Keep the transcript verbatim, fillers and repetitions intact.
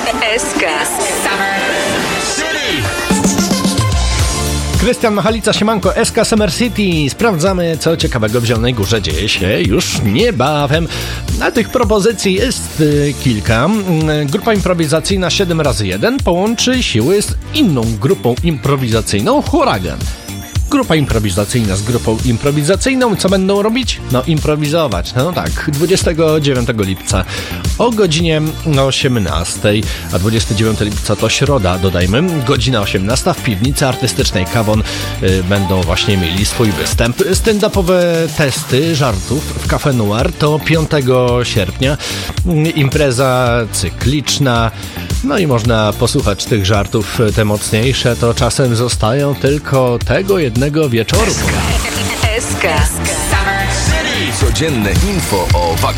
S K Krystian Machalica, siemanko, S K Summer City. Sprawdzamy, co ciekawego w Zielonej Górze dzieje się już niebawem. A tych propozycji jest y, kilka. Grupa improwizacyjna siedem razy jeden połączy siły z inną grupą improwizacyjną Huragan. Grupa improwizacyjna z grupą improwizacyjną. Co będą robić? No improwizować. No tak, dwudziestego dziewiątego lipca o godzinie osiemnastej, a dwudziestego dziewiątego lipca to środa, dodajmy, godzina osiemnasta w piwnicy artystycznej Kawon y, będą właśnie mieli swój występ. Stand-upowe testy żartów w Cafe Noir to piątego sierpnia. Y, impreza cykliczna. No i można posłuchać tych żartów. Te mocniejsze to czasem zostają tylko tego jednego wieczoru. S K Codzienne info o wakacjach.